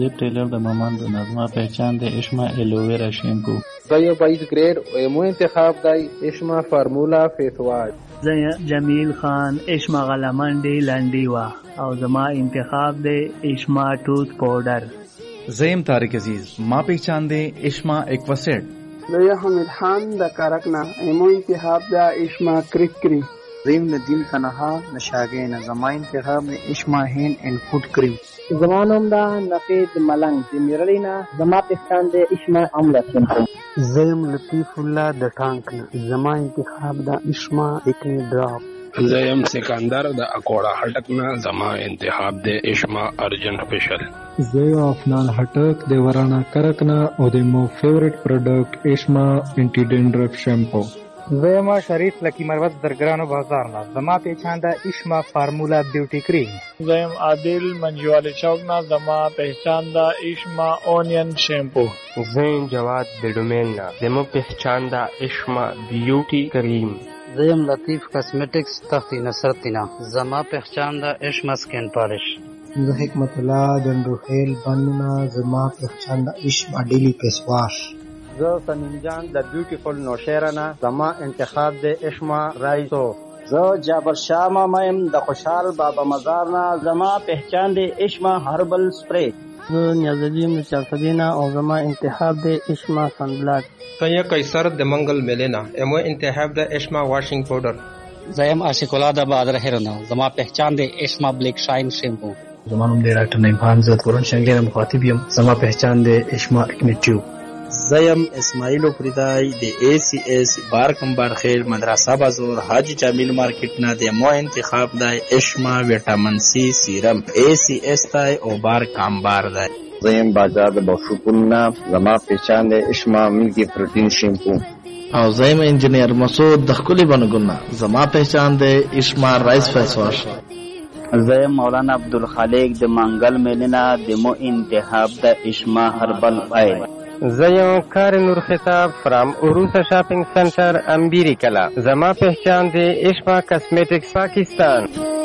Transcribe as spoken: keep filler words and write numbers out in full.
ये trailer the ममंद नज़मा पहचान दे इश्मा एलोवेरा शैम्पू زي بايد جريد مو انتخاب داي اشما فارمولا فيس واش زي جمیل خان اشما غلمنډي لنډي وا او زما انتخاب دے اشما ټوث پاوډر. زیم طارق عزیز ما پہچان دے اشما ایکواسیڈ. زي حمید خان د کارکنا مو انتخاب دا اشما کریک کری. زیم ندیم تنها نشاگین زما انتخاب دے اشما هین اینڈ فوڈ کریم. زمانم دا نفید ملنگ جمیرلینا زما پہچان دے اشما عملہ شیمپو. زیم لطیف اللہ د ټانکنا زما انتخاب دا اشما اکنی ډراپ. زیم سکندر د اکوڑا هټکنا زما انتخاب د اشما ارجن فیشل. زیم افنان هټک د ورانا کرکنا او د مو فیورټ پروډکټ اشما انټی ډینډرف شیمپو. زیم شریف لکی مروت درگرانو بازار نا زما پہچان دا اشما فارمولا بیوٹی کریم. زیم عادل منجوالی چوکنا زما پہچان دا اشما اونین شیمپو. زیم جواد بیڈومین نا زما پہچان دا اشما بیوٹی کریم. زیم لطیف کاسمیٹکس تختی نصرتینا زما پہچان دا اشما سکین پالش. زه حکمت الله جنڈو خیل بننا زما پہچان دا اشما ڈیلی فیس واش. زه سمیم جان د بیوټیفل نوشیرنا زما انتخاب د اشما رایسو. زه جابر شاه مایم د خوشحال بابا مزارنا زما پہچان د اشما هربل سپری. زه نیازالدین چارفدینا او زما انتخاب د اشما سنبلاک. سیا قیصر د منگل ملینا امو انتخاب د اشما واشنگ پاؤڈر. زیم عاشق الله د بادر هرنا زما پہچان د اشما بلیک شاین شیمپو. زمانم د ډاکټر نعیم زاد قرآن شنګیر مخاطب یم زما پہچان د اشما اکنیټیو. زیم اسماعیل فریدای د ای سی ایس بار کمبار خیل مدرسہ بازور حاجی جمیل مارکیٹ نا د مو انتخاب دای اشما ویٹامن سی سیرم ای سی ایس تای او بار کمبار دای. زیم بازار د بوشپلنا زما پہچان د اشما ملکی پروتین شیمپو. او زیم انجینیر مسعود د خپل بنګونا زما پہچان د اشما رائس فیس واش. زیم مولانا عبدالخالق د منگل ملینا د مو انتخاب د اشما هربل آیل. زیم کار نور خطاب فرام عروسا شاپنگ سنٹر امبیری کلا زما پہچان دے اشما کاسمیٹکس پاکستان.